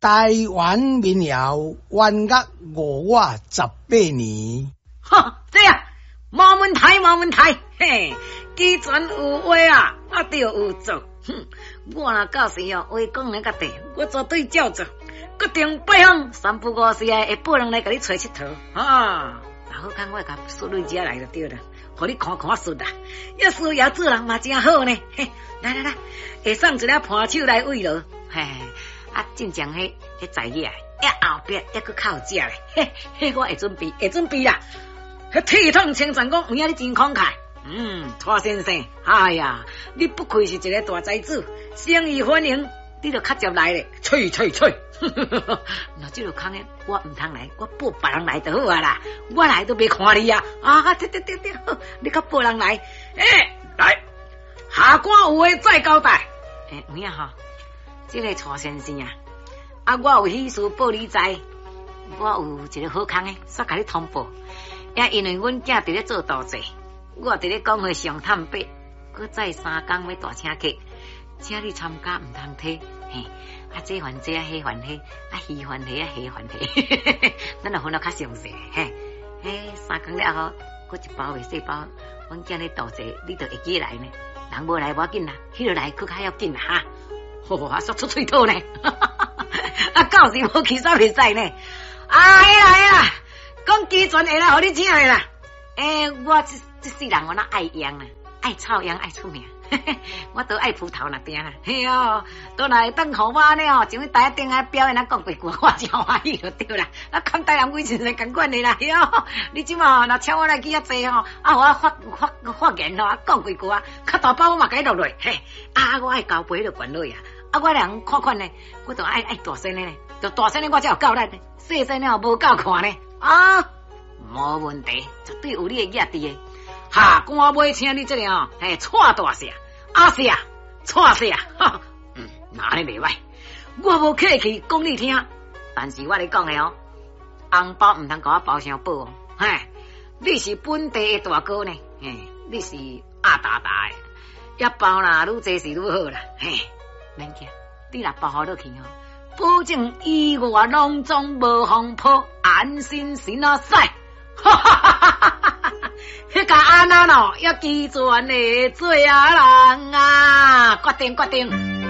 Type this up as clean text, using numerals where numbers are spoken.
台湾民谣冤狱5月18年。 哈，这样冇问题，冇问题。嘿，既然有话啊，就有做。哼，我若到时哦，话讲那个地，我绝对照做。决定拜访3不5时会报人来给你找佚佗啊！然后看我甲苏瑞家来就对了，互你看看顺啦。要需要做人嘛真好呢。嘿，来，会送一粒盘手来喂咯。嘿，啊，真正迄在野，后壁还佫靠食咧。嘿，我会准备啦。迄体统清泉讲，有影你真慷慨。蔡先生，哎呀，你不愧是一个大财主，生意欢迎。你就较接来咧，吹！那这个空诶，我唔通来，我报别人来就好啊啦。我来都没看你啊！对，你甲报人来，来，下官有话再交代。有影哈，这个蔡先生啊，我有喜事报你知，我有一个好空诶，煞甲你通报。也因为阮囝伫咧做道济，我伫咧讲话上探八，搁再3天要大请客。请你参加唔通退，嘿，这还这迄还迄，稀还迄稀还迄，咱就分得较详细，嘿，3天了后，搁一包未细包，阮今日道济，你就会记来呢。人无来无要紧啦，迄个来佫较要紧啦哈。好，说出喙吐呢，到时无去煞袂使呢。来啦，讲基全会来，互你请的啦。我这世人我哪爱养啊，爱草养爱出名。我都爱葡萄那边啦，嘿哟，都来等好我呢哦，像台顶下表演啊讲几句，我真欢喜就对啦。看台南鬼真是共款的啦，嘿哟，你即马若请我来去遐济吼，我发言咯，讲几句啊，较大包我嘛该落落，嘿，我爱交杯就管落呀，我人看看呢，我就爱大声的呢，就大声的我才有够力呢，细声的无够看呢，无问题，绝对有你的业伫的。下官要请你这个蔡大侠，蔡侠，那你袂歹，我无客气讲你听，但是我咧讲的红包唔通甲我包上宝哦，你是本地的大哥呢，你是大的，一包啦，愈济是愈好啦，免惊，你若包好落去保证意外隆重无风波，安心心使。迄个安那咯，要基全的做人啊，决定。